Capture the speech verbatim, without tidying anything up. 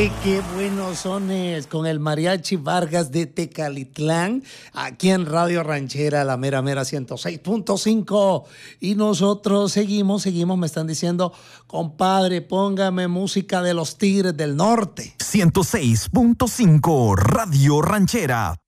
Qué, qué buenos sones con el Mariachi Vargas de Tecalitlán, aquí en Radio Ranchera, la mera mera ciento seis punto cinco. Y nosotros seguimos, seguimos, me están diciendo, compadre, póngame música de los Tigres del Norte. ciento seis punto cinco Radio Ranchera.